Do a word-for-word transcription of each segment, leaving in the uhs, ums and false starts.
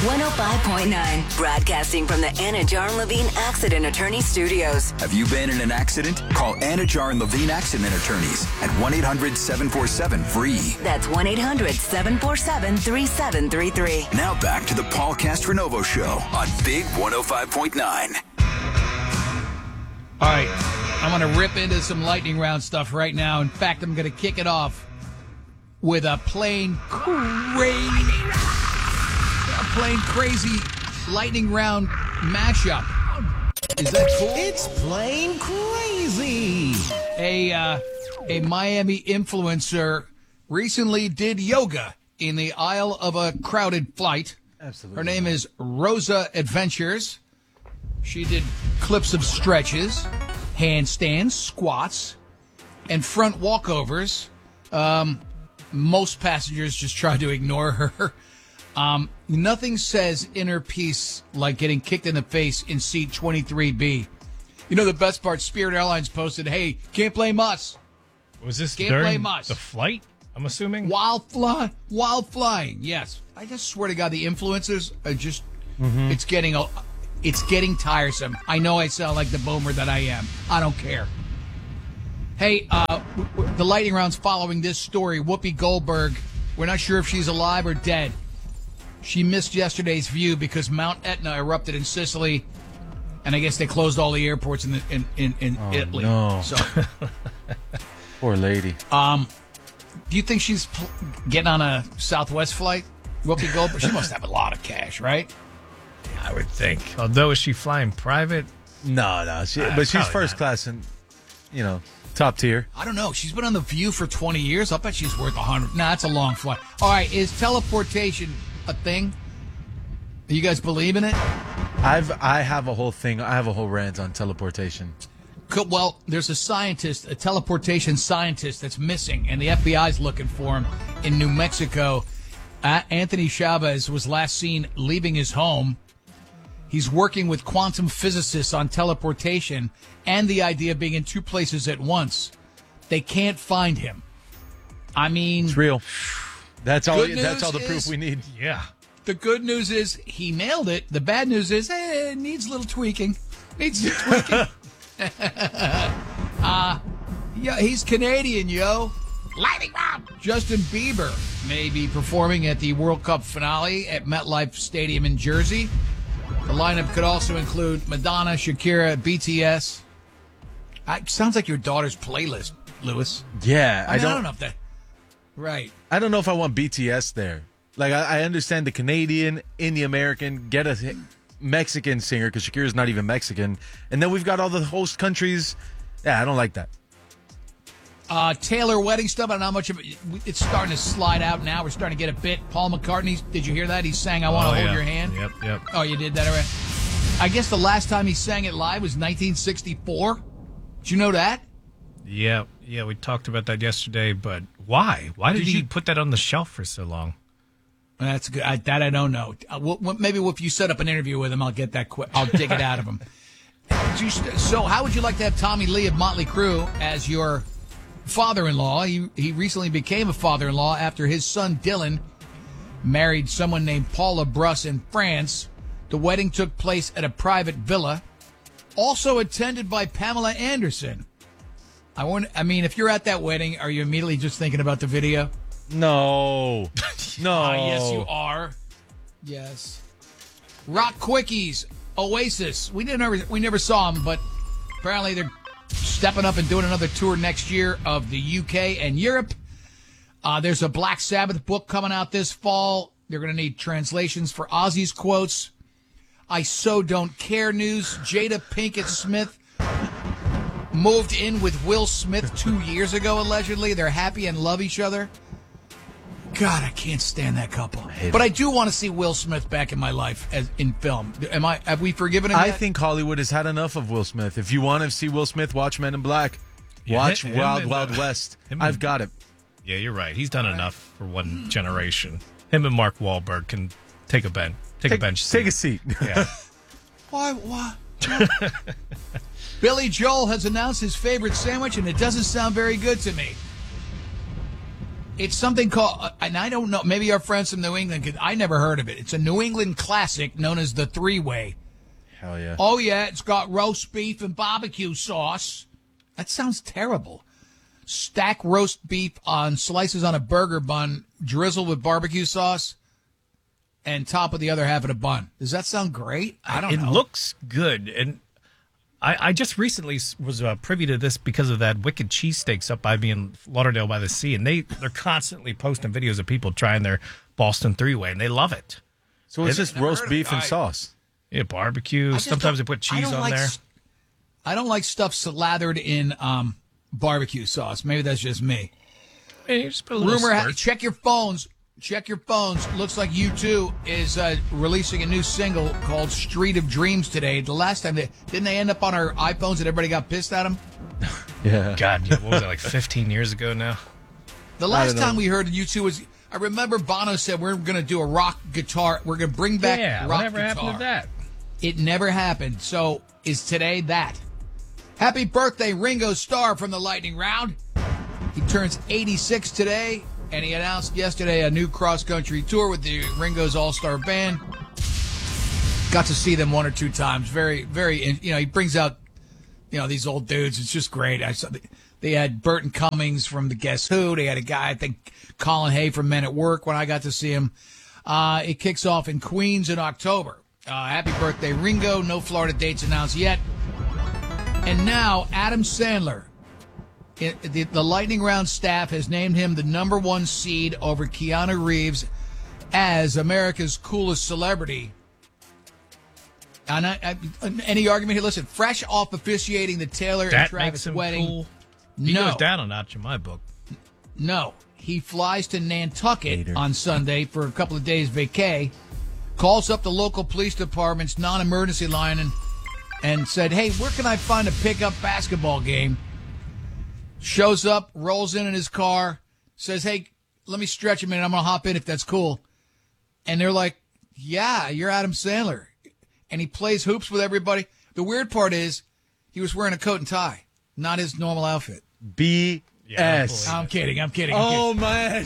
one oh five point nine, broadcasting from the Anna Jar and Levine Accident Attorney Studios. Have you been in an accident? Call Anna Jar and Levine Accident Attorneys at one eight hundred seven four seven free. That's one eight hundred seven four seven three seven three three. Now back to the Paul Castronovo Show on Big one oh five point nine. All right, I'm going to rip into some lightning round stuff right now. In fact, I'm going to kick it off with a plain crazy, a plain crazy lightning round mashup. Is that cool? It's plain crazy. A uh, a Miami influencer recently did yoga in the aisle of a crowded flight. Absolutely. Her name is Rosa Adventures. She did clips of stretches, handstands, squats, and front walkovers. Um, most passengers just tried to ignore her. Um, nothing says inner peace like getting kicked in the face in seat twenty-three B. You know the best part? Spirit Airlines posted, hey, can't blame us. Was this Can't during blame us. the flight, I'm assuming? While, fly, while flying, yes. I just swear to God, the influencers are just, mm-hmm. it's getting a... It's getting tiresome. I know I sound like the boomer that I am. I don't care. Hey, uh, w- w- the lightning round's following this story. Whoopi Goldberg, we're not sure if she's alive or dead. She missed yesterday's view because Mount Etna erupted in Sicily, and I guess they closed all the airports in the, in, in, in oh, Italy. No. So, poor lady. um, do you think she's pl- getting on a Southwest flight? Whoopi Goldberg? She must have a lot of cash, right? I would think. Although, is she flying private? No, no. She, Uh, but she's probably first not. class and, you know, top tier. I don't know. She's been on The View for twenty years. I'll bet she's worth a hundred. Nah, that's a long flight. All right, is teleportation a thing? You guys believe in it? I've I have a whole thing. I have a whole rant on teleportation. Cool. Well, there's a scientist, a teleportation scientist that's missing, and the F B I's looking for him in New Mexico. Uh, Anthony Chavez was last seen leaving his home. He's working with quantum physicists on teleportation and the idea of being in two places at once. They can't find him. I mean, It's real. That's all. Good That's all the news proof is- we need. Yeah. the good news is he nailed it. The bad news is eh, it needs a little tweaking. Needs some tweaking. uh, yeah, he's Canadian, yo. Lightning round. Justin Bieber may be performing at the World Cup finale at MetLife Stadium in Jersey. The lineup could also include Madonna, Shakira, B T S. Uh, sounds like your daughter's playlist, Lewis. Yeah, I, I, mean, I don't. don't know if that. Right. I don't know if I want B T S there. Like I, I understand the Canadian, Indie American, get a Mexican singer because Shakira's not even Mexican, and then we've got all the host countries. Yeah, I don't like that. Uh, Taylor wedding stuff. I don't know how much of it. It's starting to slide out now. We're starting to get a bit. Paul McCartney. Did you hear that? He sang "I Want to Oh, Hold yeah. Your Hand." Yep, yep. Oh, you did that already. I guess the last time he sang it live was nineteen sixty-four. Did you know that? Yeah, yeah, we talked about that yesterday, but why? Why did, Did he you- put that on the shelf for so long? That's good. I, that I don't know. Uh, well, well, maybe if you set up an interview with him, I'll get that quick. I'll dig it out of him. Did you st- So, how would you like to have Tommy Lee of Motley Crue as your father-in-law? He he recently became a father-in-law after his son Dylan married someone named Paula Bruss in France. The wedding took place at a private villa, also attended by Pamela Anderson. I want. I mean, if you're at that wedding, are you immediately just thinking about the video? No, no. Ah, yes, you are. Yes. Rock Quickies, Oasis. We didn't ever, we never saw them, but apparently they're stepping up and doing another tour next year of the U K and Europe. Uh, there's a Black Sabbath book coming out this fall. They're going to need translations for Ozzy's quotes. I So Don't Care news. Jada Pinkett Smith moved in with Will Smith two years ago, allegedly. They're happy and love each other. God, I can't stand that couple. hate But it. I do want to see Will Smith back in my life as in film. Am I? Have we forgiven him I yet? think Hollywood has had enough of Will Smith. If you want to see Will Smith, watch Men in Black. Yeah, Watch him Wild and, Wild uh, West. him I've and- got it. Yeah, you're right. He's done enough for one generation. Him and Mark Wahlberg can take a bench. Take, a bench seat. Take a seat. Yeah. Why? Why? Billy Joel has announced his favorite sandwich, and it doesn't sound very good to me. It's something called, and I don't know, maybe our friends from New England, could, I never heard of it. It's a New England classic known as the three-way. Hell yeah. Oh, yeah, it's got roast beef and barbecue sauce. That sounds terrible. Stack roast beef on slices on a burger bun, drizzled with barbecue sauce, and top of the other half of the bun. Does that sound great? I don't it know. It looks good. And I, I just recently was uh, privy to this because of that Wicked Cheesesteaks up by me in Lauderdale by the Sea. And they, they're constantly posting videos of people trying their Boston three-way, and they love it. So it's It- just roast beef and I- sauce. Yeah, barbecue. I just Sometimes they don't- put I cheese don't on like there. s- I don't like stuff slathered in um, barbecue sauce. Maybe that's just me. Hey, you just put a little Rumor, ha- squirt. check your phones. Check your phones. Looks like U two is uh, releasing a new single called Street of Dreams today. The last time, they didn't they end up on our iPhones and everybody got pissed at them? Yeah. God, yeah, what was that, like fifteen years ago now? The last don't know. time we heard U two was, I remember Bono said we're going to do a rock guitar. We're going to bring back Yeah, rock whatever guitar. happened to that? It never happened. So is today that? Happy birthday, Ringo Starr from the Lightning Round. He turns eighty-six today, and he announced yesterday a new cross-country tour with the Ringo's All-Star Band. Got to see them one or two times. Very, very, you know, he brings out, you know, these old dudes. It's just great. I saw, they had Burton Cummings from the Guess Who. They had a guy, I think, Colin Hay from Men at Work when I got to see him. Uh, it kicks off in Queens in October. Uh, happy birthday, Ringo. No Florida dates announced yet. And now, Adam Sandler. It, the, the Lightning Round staff has named him the number one seed over Keanu Reeves as America's coolest celebrity. And I, I, any argument here? Listen, fresh off officiating the Taylor and That Travis makes him wedding. cool. He No. goes down a notch in my book. No, he flies to Nantucket Hater. on Sunday for a couple of days vacay, calls up the local police department's non-emergency line and and said, hey, where can I find a pickup basketball game? Shows up, rolls in in his car, says, hey, let me stretch a minute. I'm going to hop in if that's cool. And they're like, yeah, you're Adam Sandler. And he plays hoops with everybody. The weird part is he was wearing a coat and tie, not his normal outfit. B S. Yeah, I'm kidding. I'm kidding. I'm Oh, kidding. man.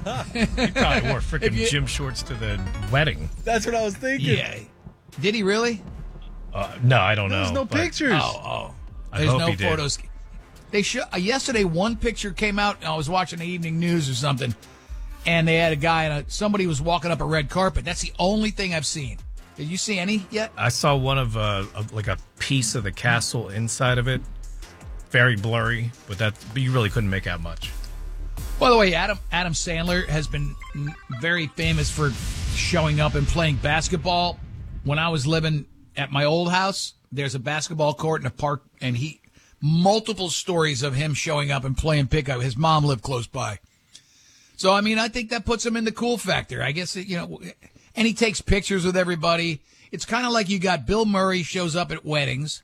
He probably wore freaking you- gym shorts to the wedding. That's what I was thinking. Yeah. Did he really? Uh, no, I don't There's know. no but pictures. Oh, oh. I There's hope no he did. photos. They show, uh, yesterday, one picture came out. And I was watching the evening news or something, and they had a guy and a, somebody was walking up a red carpet. That's the only thing I've seen. Did you see any yet? I saw one of, uh, of like a piece of the castle inside of it. Very blurry, but that but you really couldn't make out much. By the way, Adam Adam Sandler has been very famous for showing up and playing basketball. When I was living at my old house, there's a basketball court in a park, and he multiple stories of him showing up and playing pickup. His mom lived close by. So, I mean, I think that puts him in the cool factor. I guess, you know, and he takes pictures with everybody. It's kind of like you got Bill Murray shows up at weddings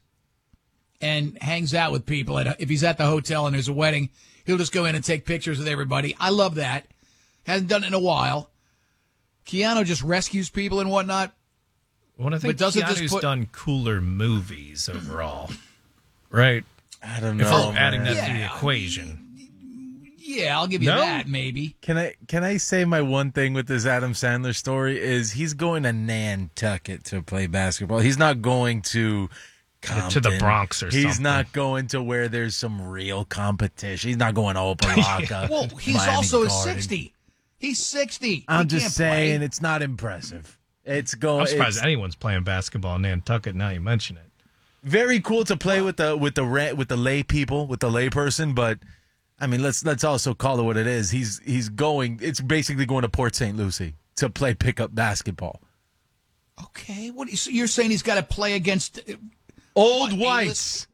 and hangs out with people. At, if he's at the hotel and there's a wedding, he'll just go in and take pictures with everybody. I love that. Hasn't done it in a while. Keanu just rescues people and whatnot. Well, I think But doesn't this Keanu's put- done cooler movies overall, right? I don't If know. we're adding man. that to the Yeah. equation. Yeah, I'll give you No? that, maybe. Can I can I say my one thing with this Adam Sandler story is he's going to Nantucket to play basketball. He's not going to To- to the Compton. Bronx or He's something. not going to where there's some real competition. He's not going to Opelika. Well, he's Miami also Garden. sixty. He's sixty. I'm He just can't saying play. it's not impressive. It's going. I'm surprised it's anyone's playing basketball in Nantucket now you mention it. very cool to play with the with the ra- with the lay people, with the lay person, but I mean, let's let's also call it what it is. He's he's going. It's basically going to Port Saint Lucie to play pickup basketball. Okay, what so you're saying? He's got to play against Old What, whites,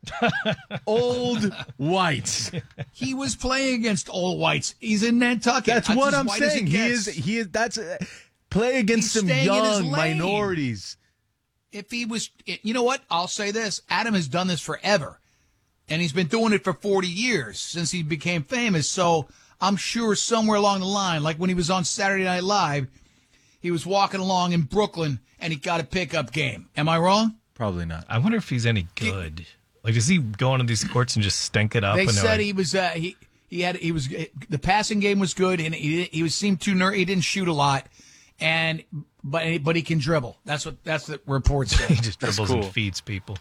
old whites. He was playing against old whites. He's in Nantucket. That's That's what as I'm white as it saying. He gets. is. He is. That's uh, play against He's some staying in his young lane. minorities. If he was, you know what? I'll say this: Adam has done this forever, and he's been doing it for forty years since he became famous. So I'm sure somewhere along the line, like when he was on Saturday Night Live, he was walking along in Brooklyn and he got a pickup game. Am I wrong? Probably not. I wonder if he's any good. Like, does he go onto these courts and just stink it up? They and they're said like, he was. Uh, he He had he was the passing game was good, and he he was seemed too ner- he didn't shoot a lot, and but but he can dribble. That's what that's the report say. He just dribbles cool. and feeds people.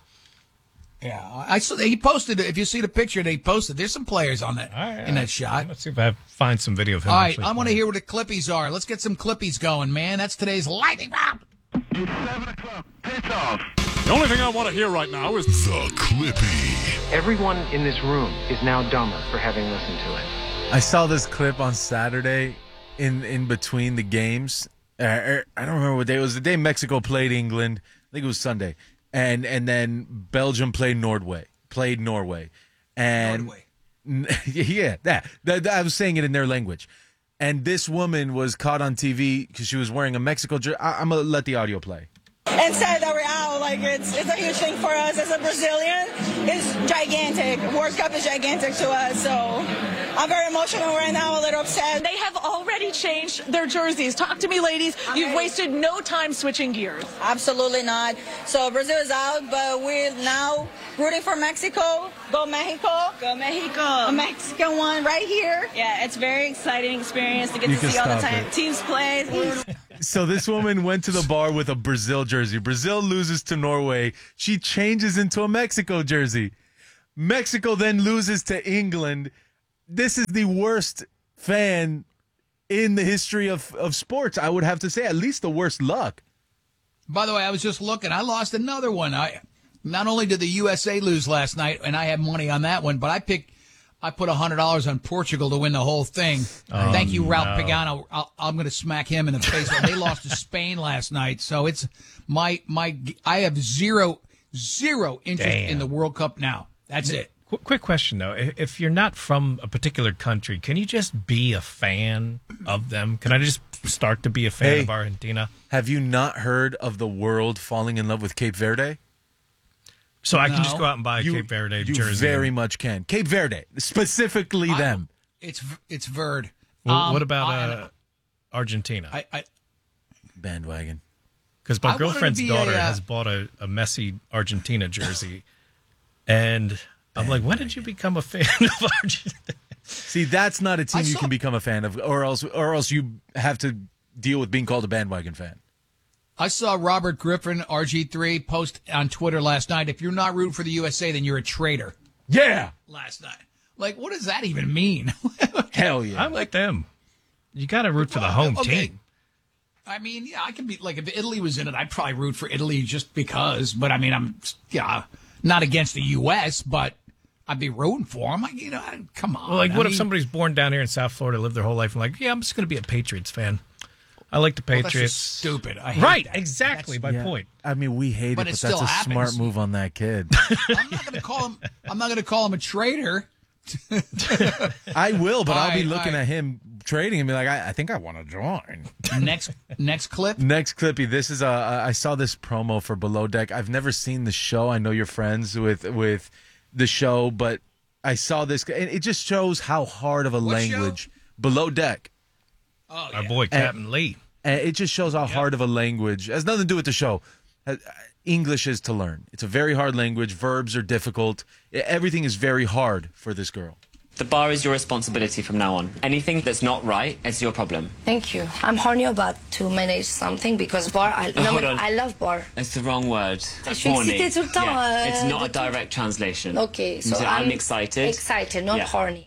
Yeah, I saw he posted. If you see the picture, they posted. There's some players on that right, in that shot. Let's see if I find some video of him. All right, actually I want to playing. hear what the Clippies are. Let's get some Clippies going, man. That's today's lightning round. It's seven o'clock. Piss off. The only thing I want to hear right now is The Clippy. Everyone in this room is now dumber for having listened to it. I saw this clip on Saturday in, in between the games. Uh, er, I don't remember what day. It was the day Mexico played England. I think it was Sunday. And and then Belgium played Norway. Played Norway. And Norway. yeah, that, that, I was saying it in their language. And this woman was caught on T V because she was wearing a Mexico jersey. I'm going to let the audio play. And sad that we're out. Like, it's it's a huge thing for us as a Brazilian. It's gigantic. World Cup is gigantic to us. So I'm very emotional right now, a little upset. They have already changed their jerseys. Talk to me, ladies. I'm You've ready. wasted no time switching gears. Absolutely not. So Brazil is out, but we're now rooting for Mexico. Go Mexico. Go Mexico. A Mexican one right here. Yeah, it's a very exciting experience to get You to can see all the stop time it. teams play. So this woman went to the bar with a Brazil jersey. Brazil loses to Norway. She changes into a Mexico jersey. Mexico then loses to England. This is the worst fan in the history of, of sports, I would have to say. At least the worst luck. By the way, I was just looking. I lost another one. I not only did the U S A lose last night, and I had money on that one, but I picked. I put one hundred dollars on Portugal to win the whole thing. Oh, Thank you, Ralph no. Pagano. I'll, I'm going to smack him in the face. They lost to Spain last night, so it's my my. I have zero zero interest Damn. in the World Cup now. That's it. Qu- quick question though: If if you're not from a particular country, can you just be a fan of them? Can I just start to be a fan Hey. of Argentina? Have you not heard of the world falling in love with Cape Verde? So I can No. just go out and buy a You, Cape Verde you jersey. very much can. Cape Verde, specifically I- them. It's it's Verd. Well, Um, what about I- uh, Argentina? I, I Bandwagon. Because I my wanted to girlfriend's be a, daughter uh, has bought a, a Messi Argentina jersey, and I'm like, when did you become a fan of Argentina? See, that's not a team I you saw- can become a fan of, or else, or else you have to deal with being called a bandwagon fan. I saw Robert Griffin, R G three, post on Twitter last night. If you're not rooting for the U S A, then you're a traitor. Yeah, Last night, like, what does that even mean? hell yeah. I'm like them. You got to root for the home Okay. team. I mean, yeah, I could be like, if Italy was in it, I'd probably root for Italy just because. But I mean, I'm yeah, not against the U S, but I'd be rooting for them. Like, you know, I- come on. Well, like, I what if mean, somebody's born down here in South Florida, lived their whole life, and like, yeah, I'm just going to be a Patriots fan. I like the well, that's Patriots. just stupid. I hate Right, that. exactly. My Yeah. point. I mean, we hate But it, it but that's still a happens. smart move on that kid. I'm not going to call him. I'm not going to call him a traitor. I will, but All I'll be right, looking all right. at him trading and be like, I, I think I want to join. Next, next clip. Next clippy. This is a. I saw this promo for Below Deck. I've never seen the show. I know you're friends with with the show, but I saw this, and it just shows how hard of a What show? language Below Deck. Oh, Our yeah. boy, Captain Lee. And it just shows how hard of a language. It has nothing to do with the show. Uh, English is to learn. It's a very hard language. Verbs are difficult. I- Everything is very hard for this girl. The bar is your responsibility from now on. Anything that's not right, it's your problem. Thank you. I'm horny about to manage something because bar. I, Oh, no, hold on. I love bar. It's the wrong word. Je suis Horny. excitée tout le temps, Yeah. It's euh, not a de tout. direct translation. Okay, so, So I'm excited. Excited, not Yeah. horny.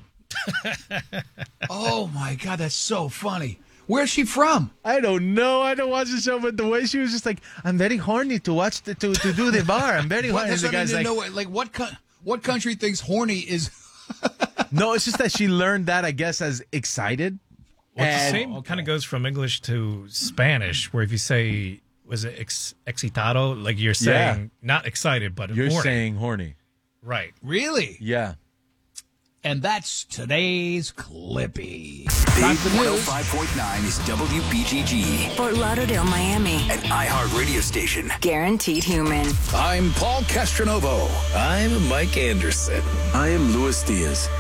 Oh my God, that's so funny. Where's she from? I don't know. I don't watch the show, but the way she was just like, I'm very horny to watch the, to to do the bar. I'm very What, horny. that's The what I guy's need to like, know. Like, what co- what country thinks horny is? no, it's just that she learned that, I guess, as excited. Well, it's the And- same kind of goes from English to Spanish, where if you say, was it ex- excitado? Like you're saying, Yeah. not excited, but You're horny. saying horny. Right. Really? Yeah. And that's today's Clippy. Big one oh five point nine is W B G G, Fort Lauderdale, Miami. an iHeart radio station. Guaranteed human. I'm Paul Castronovo. I'm Mike Anderson. I am Luis Diaz.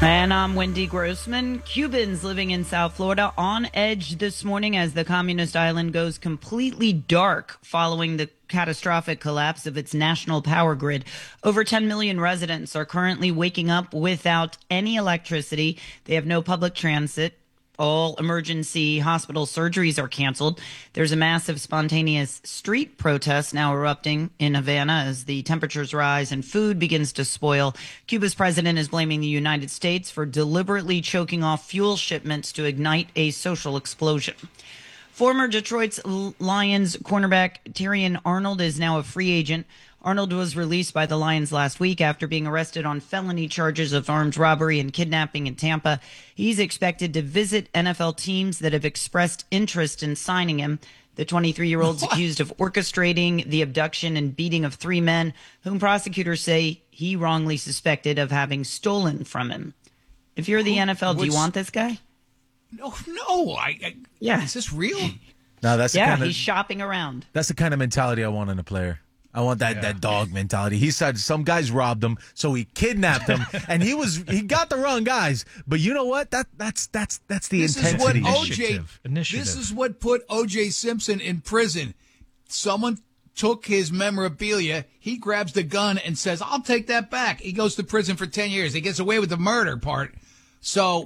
And I'm Wendy Grossman. Cubans living in South Florida on edge this morning as the communist island goes completely dark following the catastrophic collapse of its national power grid. Over ten million residents are currently waking up without any electricity. They have no public transit. All emergency hospital surgeries are canceled. There's a massive spontaneous street protest now erupting in Havana as the temperatures rise and food begins to spoil. Cuba's president is blaming the United States for deliberately choking off fuel shipments to ignite a social explosion. Former Detroit Lions cornerback Terrion Arnold is now a free agent. Arnold was released by the Lions last week after being arrested on felony charges of armed robbery and kidnapping in Tampa. He's expected to visit N F L teams that have expressed interest in signing him. The twenty-three-year-old's accused of orchestrating the abduction and beating of three men, whom prosecutors say he wrongly suspected of having stolen from him. If you're the N F L, do you want this guy? No, no. I, I yeah. Is this real? No, that's the yeah. kind of, He's shopping around. That's the kind of mentality I want in a player. I want that, Yeah. that dog mentality. He said some guys robbed him, so he kidnapped them, and he was he got the wrong guys. But you know what? That that's that's that's the This intensity. is what O J. Initiative. Initiative. This is what put O J. Simpson in prison. Someone took his memorabilia. He grabs the gun and says, "I'll take that back." He goes to prison for ten years. He gets away with the murder part. So,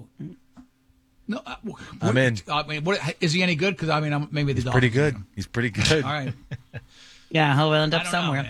no, uh, what, I'm in. I mean, what is he any good? Because I mean, I'm, maybe the He's dog. pretty good. He's pretty good. All right. Yeah, he'll end I up don't know, somewhere. man.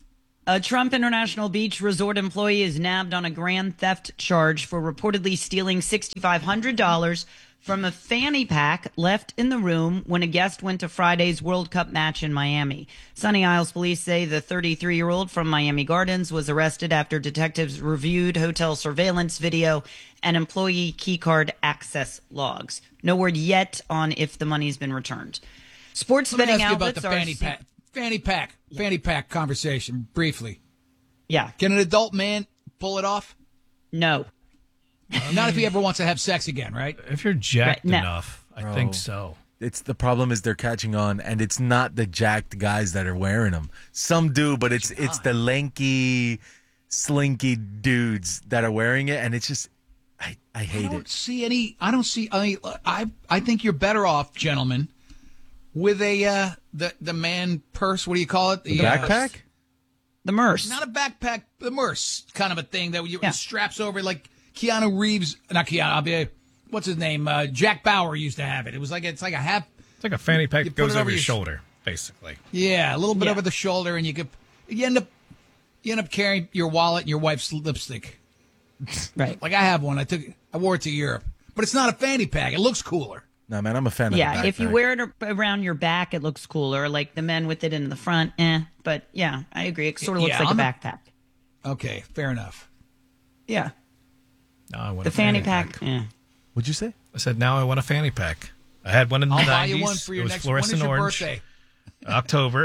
A Trump International Beach Resort employee is nabbed on a grand theft charge for reportedly stealing six thousand five hundred dollars from a fanny pack left in the room when a guest went to Friday's World Cup match in Miami. Sunny Isles police say the thirty-three-year-old from Miami Gardens was arrested after detectives reviewed hotel surveillance video and employee keycard access logs. No word yet on if the money's been returned. Sports Let me betting ask you about outlets the are fanny se- pack. Fanny pack. Fanny pack conversation briefly. Yeah. Can an adult man pull it off? No. Not if he ever wants to have sex again, right? If you're jacked Right, no. enough, I Bro. think so. It's the problem is they're catching on, and it's not the jacked guys that are wearing them. Some do, but it's it's the lanky, slinky dudes that are wearing it, and it's just I I I hate don't it. see any. I don't see. I mean, I I think you're better off, gentlemen, with a uh, the the man purse. What do you call it? The uh, backpack? The Merce. Not a backpack. The Merce kind of a thing that you Yeah. straps over like Keanu Reeves. Not Keanu. I'll be. What's his name? Uh, Jack Bauer used to have it. It was like it's like a half. It's like a fanny pack You that put goes it over over your your sh- shoulder, basically. Yeah, a little bit Yeah. over the shoulder, and you could you end up you end up carrying your wallet and your wife's lipstick. Right. Like I have one. I took. I wore it to Europe, but it's not a fanny pack. It looks cooler. No, man, I'm a fan of Yeah, the if you backpack. wear it ar- around your back, it looks cooler. Like the men with it in the front, eh. But yeah, I agree. It sort of looks Yeah, like I'm a a- backpack. Okay, fair enough. Yeah. No, I want The a fanny pack, eh. What'd you say? I said, now I want a fanny pack. I had one in the I'll buy nineties. you one for your it was next. When is fluorescent your orange. birthday? October.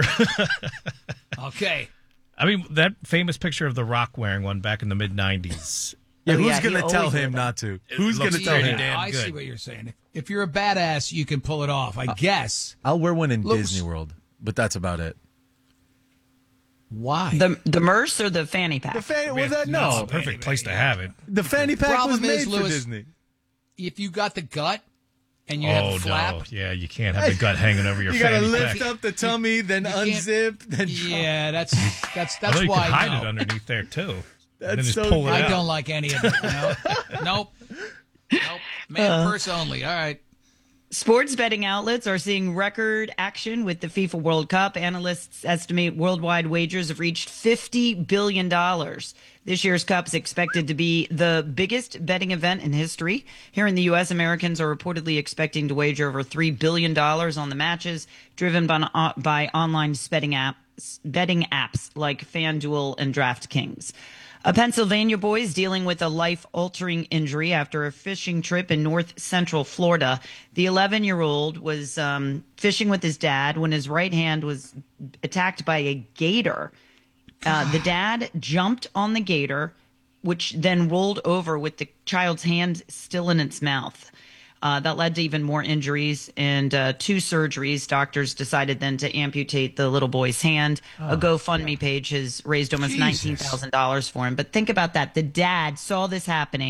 Okay. I mean, that famous picture of The Rock wearing one back in the mid nineties. Yeah, Oh, who's yeah, he gonna tell always him wore not to? Who's looks gonna tell pretty him? damn I see good. what you're saying. If you're a badass, you can pull it off. I guess. I'll wear one in Looks- Disney World, but that's about it. Why? The the Merce or the fanny pack? The fanny, well, Yeah, that, no, it's no, a perfect place to have it. the fanny pack was Problem made is, for Louis, Disney. if you got the gut and you oh, have a flap, no. Yeah, you can't have the gut hanging over your You gotta fanny lift pack. up the tummy, then can't- unzip, then yeah, that's that's Although that's you why. can hide no. it underneath there, too. and then That's just so pull it I out. don't like any of it. No. Nope. Nope. Man, purse only. All right. Sports betting outlets are seeing record action with the FIFA World Cup. Analysts estimate worldwide wagers have reached fifty billion dollars. This year's Cup is expected to be the biggest betting event in history. Here in the U S, Americans are reportedly expecting to wager over three billion dollars on the matches, driven by, uh, by online betting apps, betting apps like FanDuel and DraftKings. A Pennsylvania boy is dealing with a life-altering injury after a fishing trip in north central Florida. The eleven-year-old was um, fishing with his dad when his right hand was attacked by a gator. Uh, the dad jumped on the gator, which then rolled over with the child's hand still in its mouth. Uh, that led to even more injuries and uh, two surgeries. Doctors decided then to amputate the little boy's hand. Oh, a GoFundMe page has raised almost Jesus. nineteen thousand dollars for him. But think about that. The dad saw this happening,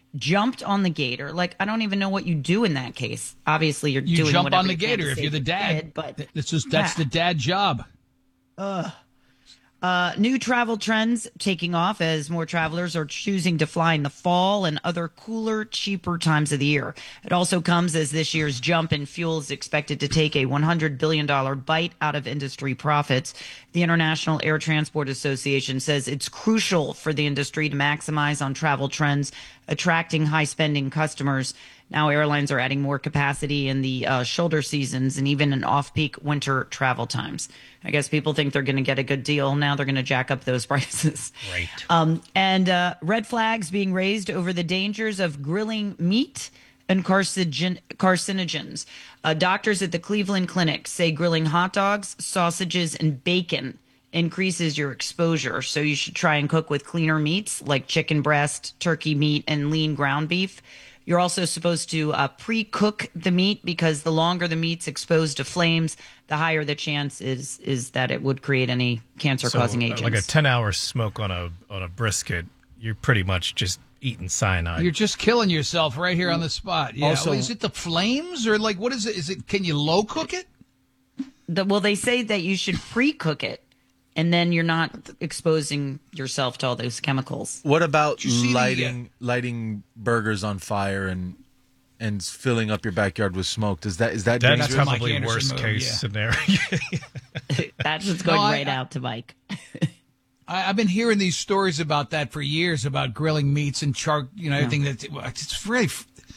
jumped on the gator. Like, I don't even know what you do in that case. Obviously, you're You doing jump whatever on the you can gator to if save you're the your dad. kid, but That's just that's yeah. the dad job. Ugh. Uh, new travel trends taking off as more travelers are choosing to fly in the fall and other cooler, cheaper times of the year. It also comes as this year's jump in fuel is expected to take a one hundred billion dollars bite out of industry profits. The International Air Transport Association says it's crucial for the industry to maximize on travel trends, attracting high-spending customers. Now airlines are adding more capacity in the uh, shoulder seasons and even in off-peak winter travel times. I guess people think they're going to get a good deal. Now they're going to jack up those prices. Right. Um, and uh, red flags being raised over the dangers of grilling meat and carcinogen- carcinogens. Uh, doctors at the Cleveland Clinic say grilling hot dogs, sausages, and bacon increases your exposure. So you should try and cook with cleaner meats like chicken breast, turkey meat, and lean ground beef. You're also supposed to uh, pre-cook the meat because the longer the meat's exposed to flames, the higher the chance is is that it would create any cancer-causing So, agents. Like a ten-hour smoke on a on a brisket, you're pretty much just eating cyanide. You're just killing yourself right here on the spot. Yeah. Also- is it the flames or like what is it? Is it? Can you low cook it? The, well, they say that you should pre-cook it, and then you're not exposing yourself to all those chemicals. What about you see the, lighting lighting burgers on fire and and filling up your backyard with smoke? Does that is that That's dangerous? Mike probably Anderson worst move, case yeah. scenario. That's what's going No, I- right I- out to Mike. I, I've been hearing these stories about that for years about grilling meats and char, you know, everything that it's really f-